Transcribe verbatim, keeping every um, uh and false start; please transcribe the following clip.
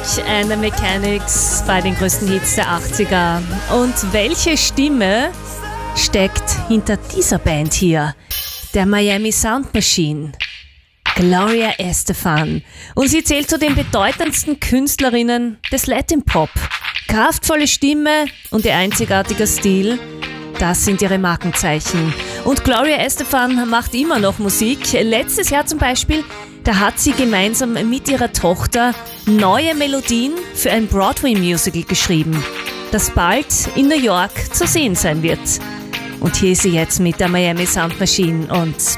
And the Mechanics bei den größten Hits der achtziger. Und welche Stimme steckt hinter dieser Band hier? Der Miami Sound Machine. Gloria Estefan. Und sie zählt zu den bedeutendsten Künstlerinnen des Latin Pop. Kraftvolle Stimme und ihr einzigartiger Stil, das sind ihre Markenzeichen. Und Gloria Estefan macht immer noch Musik. Letztes Jahr zum Beispiel, da hat sie gemeinsam mit ihrer Tochter neue Melodien für ein Broadway-Musical geschrieben, das bald in New York zu sehen sein wird. Und hier ist sie jetzt mit der Miami Sound Machine und